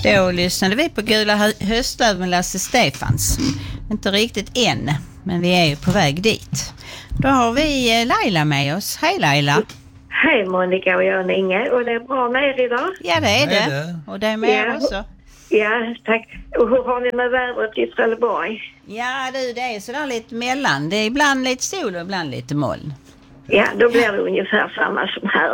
Då lyssnade vi på Gula höstlöv med Lasse Stefans. Inte riktigt än, men vi är ju på väg dit. Då har vi Laila med oss. Hej Laila. Hej Monica och jag Inge. Och det är bra med er idag? Ja, det är det. Och det är med er också. Ja, tack. Och hur har ni med vädret i Trelleborg? Ja du, det är sådär lite mellan. Det är ibland lite sol och ibland lite moln. Ja, då blir det ungefär samma som här.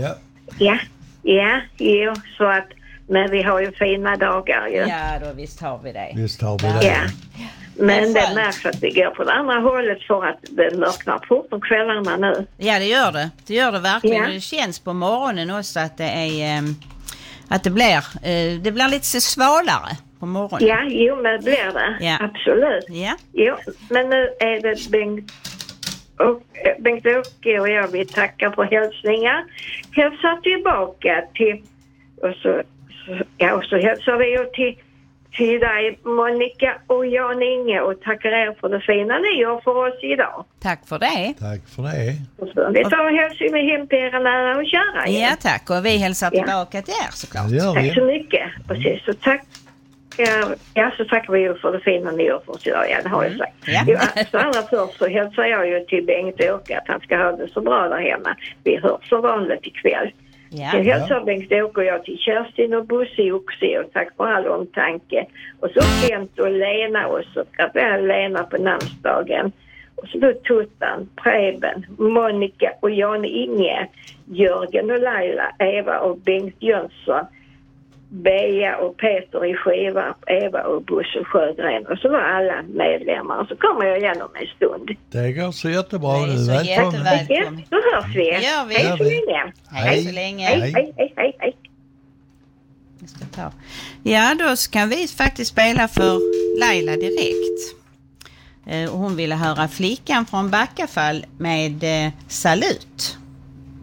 Ja, så att, men vi har ju fina dagar ju. Ja, då visst har vi det. Ja. Men det märks att det går på det andra hållet för att det mörknar fort om kvällarna nu. Ja, det gör det. Det gör det verkligen. Ja. Det känns på morgonen också att det är att det blir lite så svalare på morgonen. Ja, jo, men det blir det. Ja. Absolut. Ja. Jo, men nu är det Bengt-Åke och jag vill tacka för hälsningar. Hälsar tillbaka till och så hälsar vi ju till dig Monica och Jan Inge och tackar er för det fina ni gör för oss idag. Tack för det. Tack för det. Vi tar och hälsar med hem till era nära och kära. Ja, tack. Och vi hälsar tillbaka till er såklart. Tack så mycket. Precis. Så tack. Ja, så tackar vi ju för det fina ni gör för oss idag. Ja, det har jag sagt. Ja. Så allra först så hälsar jag ju till Bengt-Åke att han ska ha det så bra där hemma. Vi hörs så vanligt ikväll. Ja. Jag hälsar Bengt-Åke och jag till Kerstin och Bosse också och tack för all omtanke. Och så Kent och Lena och så gratulerar Lena på namnsdagen. Och så då Tuttan, Preben, Monica och Jan Inge, Jörgen och Laila, Eva och Bengt Jönsson, Bea och Peter i Skiva, Eva och Bosse Sjögren och så var alla medlemmar. Så kommer jag igen om en stund. Det går så jättebra nu. Välkommen. Då hörs vi. Hej så länge. Hej så länge. Hej. Ja, då kan vi faktiskt spela för Laila direkt. Hon ville höra Flickan från Backafall med Salut.